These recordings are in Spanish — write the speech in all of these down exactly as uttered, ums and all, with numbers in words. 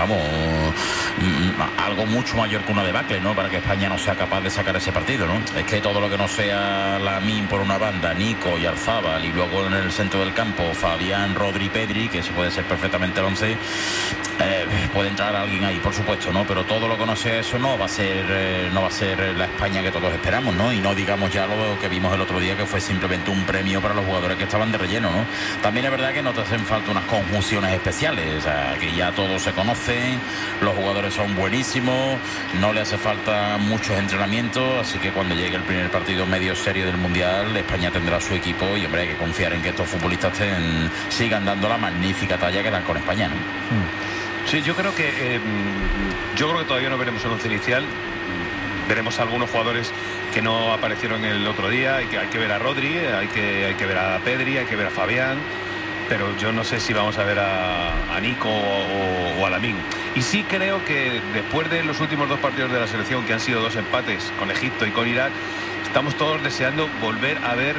vamos, algo mucho mayor que una debacle, ¿no? Para que España no sea capaz de sacar ese partido, ¿no? Es que todo lo que no sea Lamine por una banda, Nico y Arzábal, y luego en el centro del campo Fabián, Rodri, Pedri, que se puede ser perfectamente el once, eh, puede entrar alguien ahí, por supuesto, ¿no? Pero todo lo que no sea eso no va a ser eh, no va a ser la España que todos esperamos, ¿no? Y no digamos ya lo que vimos el otro día, que fue simplemente un premio para los jugadores que estaban de relleno, ¿no? También es verdad que no te hacen falta unas conjunciones especiales, o sea, que ya todos se conocen, los jugadores son buenísimos, no le hace falta muchos entrenamientos, así que cuando llegue el primer partido medio serio del Mundial, España tendrá su equipo y, hombre, hay que confiar en que estos futbolistas ten, sigan dando la magnífica talla que dan con España, ¿no? Sí, yo creo que eh, yo creo que todavía no veremos el once inicial. Veremos a algunos jugadores que no aparecieron el otro día. Hay que, hay que ver a Rodri, hay que, hay que ver a Pedri, hay que ver a Fabián, pero yo no sé si vamos a ver a, a Nico o, o a Lamine. Y sí creo que después de los últimos dos partidos de la selección, que han sido dos empates con Egipto y con Irak, estamos todos deseando volver a ver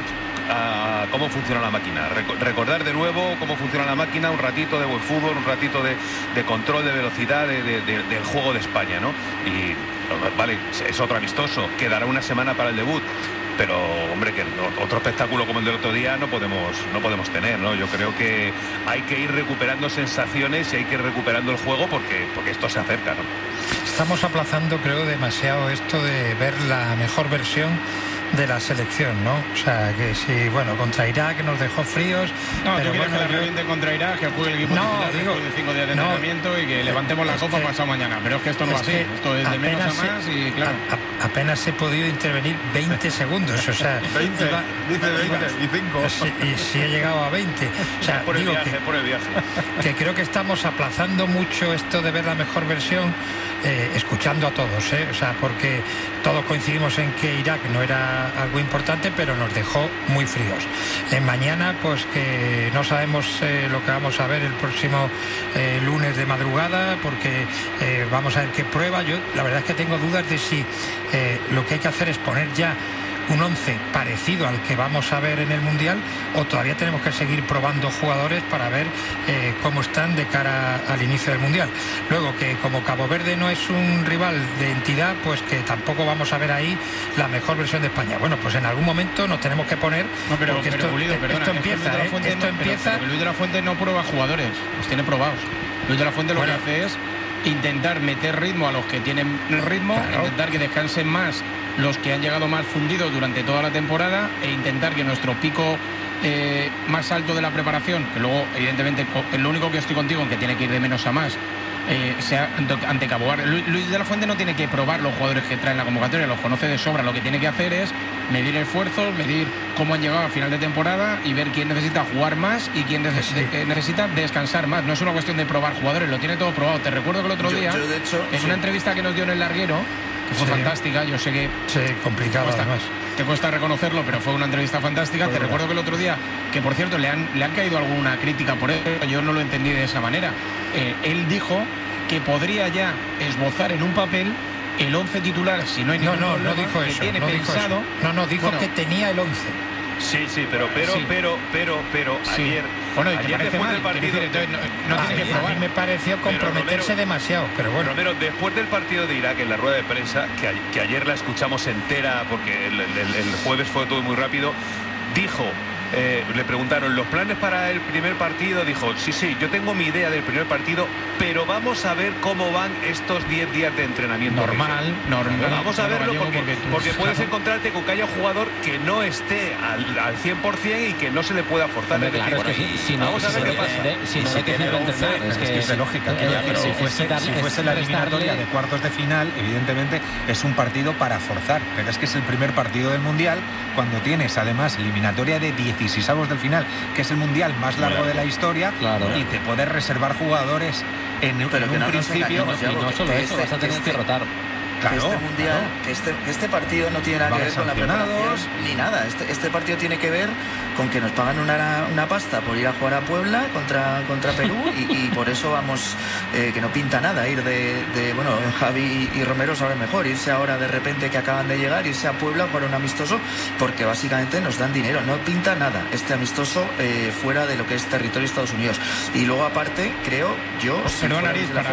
a cómo funciona la máquina, recordar de nuevo cómo funciona la máquina, un ratito de buen fútbol, un ratito de, de control de velocidad de, de, de, del juego de España, ¿no? Y vale, es otro amistoso, quedará una semana para el debut, pero, hombre, que otro espectáculo como el del otro día no podemos no podemos tener, ¿no? Yo creo que hay que ir recuperando sensaciones y hay que ir recuperando el juego porque, porque esto se acerca, ¿no? Estamos aplazando, creo, demasiado esto de ver la mejor versión de la selección, ¿no? O sea, que si, bueno, contra Irak nos dejó fríos. No, pero tú quieres bueno, que la yo... reviente contra Irak, que juegue el equipo no, titular digo, después de cinco días de no, entrenamiento y que levantemos la copa que, pasado mañana. Pero es que esto no es va así. que Esto es de menos a más y, claro. A, a, apenas he podido intervenir veinte segundos, o sea... veinte, iba, dice veinte y cinco. Sí, y sí he llegado a veinte. O sea, por el digo viaje, que, por el viaje. que creo que estamos aplazando mucho esto de ver la mejor versión, eh, escuchando a todos, ¿eh? O sea, porque todos coincidimos en que Irak no era algo importante, pero nos dejó muy fríos. Eh, mañana, pues que no sabemos eh, lo que vamos a ver el próximo eh, lunes de madrugada, porque eh, vamos a ver qué prueba. Yo la verdad es que tengo dudas de si eh, lo que hay que hacer es poner ya un once parecido al que vamos a ver en el Mundial, o todavía tenemos que seguir probando jugadores para ver eh, cómo están de cara al inicio del Mundial. Luego, que como Cabo Verde no es un rival de entidad, pues que tampoco vamos a ver ahí la mejor versión de España. Bueno, pues en algún momento nos tenemos que poner, no, pero, porque pero, esto, Pulido, perdona, esto empieza, ¿eh? Fuente esto no, empieza... pero, pero Luis de la Fuente no prueba jugadores, los tiene probados. Luis de la Fuente lo bueno, que hace es intentar meter ritmo a los que tienen ritmo, claro. Intentar que descansen más los que han llegado más fundidos durante toda la temporada e intentar que nuestro pico eh, más alto de la preparación, que luego evidentemente es lo único que estoy contigo en que tiene que ir de menos a más, eh, sea ante Cabo Verde. Luis, Luis de la Fuente no tiene que probar los jugadores que traen la convocatoria, los conoce de sobra. Lo que tiene que hacer es medir esfuerzos, medir cómo han llegado al final de temporada y ver quién necesita jugar más y quién neces sí. de, necesita descansar más. No es una cuestión de probar jugadores, lo tiene todo probado. Te recuerdo que el otro yo, día, yo de hecho, en sí. una entrevista que nos dio en El Larguero, que fue sí. fantástica, yo sé que sí, complicado te cuesta, además. te cuesta reconocerlo, pero fue una entrevista fantástica. Muy te recuerdo que el otro día, que por cierto le han, le han caído alguna crítica por eso, yo no lo entendí de esa manera. Eh, él dijo que podría ya esbozar en un papel el once titular, si no hay ningún no, no, problema, no dijo que eso, tiene no pensado. Dijo eso. No, no, dijo bueno, que tenía el once. Sí, sí, pero, pero, sí. pero, pero, pero, sí. ayer, bueno, y ayer después mal, del partido, decir, entonces, no, no a, tiene que probar. A mí me pareció comprometerse pero, Romero, demasiado, pero bueno. Romero, después del partido de Irak, en la rueda de prensa, que, que ayer la escuchamos entera, porque el, el, el jueves fue todo muy rápido, dijo... Eh, le preguntaron los planes para el primer partido, dijo sí, sí, yo tengo mi idea del primer partido, pero vamos a ver cómo van estos diez días de entrenamiento. Normal, normal. Vamos a verlo porque, porque, tú, porque puedes claro. encontrarte con que haya un jugador que no esté al, al cien por cien y que no se le pueda forzar. Hombre, claro, decir, es que bueno, si, si no, vamos si a ver se qué de, pasa. De, si no, si hay que hacerlo entrenar. Es que es de lógica. Que, pero si fuese, si fuese la eliminatoria de cuartos de final, evidentemente es un partido para forzar. Pero es que es el primer partido del Mundial, cuando tienes además eliminatoria de dieciseisavos del final, que es el mundial más largo bueno, de la historia, claro. y te puedes reservar jugadores en, pero en que un no principio. Nos y no solo que eso, este, vas a tener este, que rotar. Claro, que este mundial, claro. que, este, que este partido no tiene nada Vale, que ver con la preparación ni nada. Este, este partido tiene que ver con que nos pagan una, una pasta por ir a jugar a Puebla contra, contra Perú y, y por eso vamos, eh, que no pinta nada ir de, de bueno, Javi y Romero saben mejor, irse ahora de repente que acaban de llegar, irse a Puebla a jugar un amistoso, porque básicamente nos dan dinero, no pinta nada este amistoso eh, fuera de lo que es territorio de Estados Unidos. Y luego aparte, creo yo... Perdón, Aris, para